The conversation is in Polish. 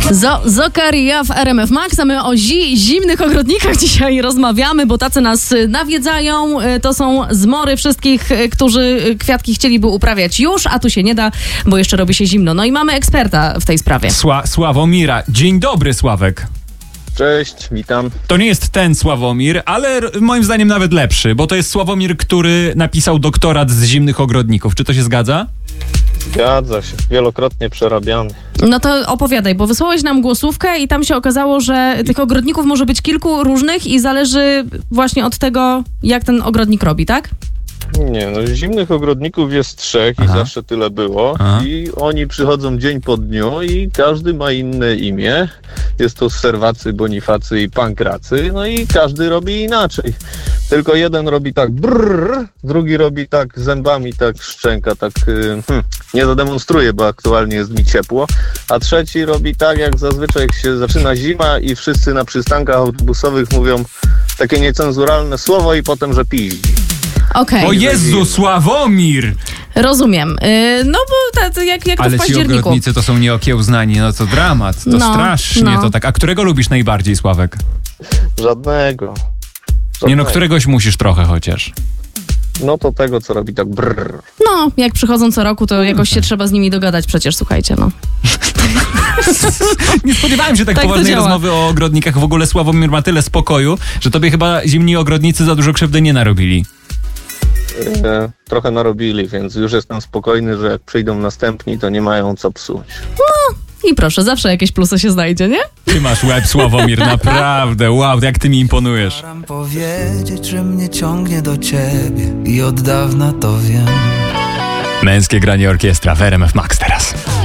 Zokaria w RMF Max, a my o zimnych ogrodnikach dzisiaj rozmawiamy, bo tacy nas nawiedzają. To są zmory wszystkich, którzy kwiatki chcieliby uprawiać już, a tu się nie da, bo jeszcze robi się zimno. No i mamy eksperta w tej sprawie. Sławomira. Dzień dobry, Sławek. Cześć, witam. To nie jest ten Sławomir, ale moim zdaniem nawet lepszy, bo to jest Sławomir, który napisał doktorat z zimnych ogrodników. Czy to się zgadza? Zgadza się, wielokrotnie przerabiany. No to opowiadaj, bo wysłałeś nam głosówkę i tam się okazało, że tych ogrodników może być kilku różnych i zależy właśnie od tego, jak ten ogrodnik robi, tak? Nie, no zimnych ogrodników jest 3 i zawsze tyle było. I oni przychodzą dzień po dniu i każdy ma inne imię. Jest to Serwacy, Bonifacy i Pankracy. No i każdy robi inaczej. Tylko jeden robi tak brrr, drugi robi tak zębami, tak szczęka, tak nie zademonstruję, bo aktualnie jest mi ciepło. A trzeci robi tak, jak zazwyczaj jak się zaczyna zima i wszyscy na przystankach autobusowych mówią takie niecenzuralne słowo i potem, że piździ. Okay. O Jezu, Sławomir! Rozumiem. No bo jak to ale w październiku. ci ogrodnicy to są nieokiełznani, no to dramat, to strasznie to tak. A którego lubisz najbardziej, Sławek? Żadnego. Nie no, któregoś musisz trochę chociaż. No to tego, co robi tak brrr. No, jak przychodzą co roku, to jakoś się trzeba z nimi dogadać przecież, słuchajcie, no. Nie spodziewałem się tak poważnej rozmowy o ogrodnikach. W ogóle Sławomir ma tyle spokoju, że tobie chyba zimni ogrodnicy za dużo krzywdy nie narobili. Trochę narobili, więc już jestem spokojny, że jak przyjdą następni, to nie mają co psuć. No i proszę, zawsze jakieś plusy się znajdzie, nie? Ty masz łeb, Sławomir, naprawdę. Wow, jak ty mi imponujesz. Staram powiedzieć, że mnie ciągnie do ciebie i od dawna to wiem. Męskie granie orkiestra w RMF Max teraz.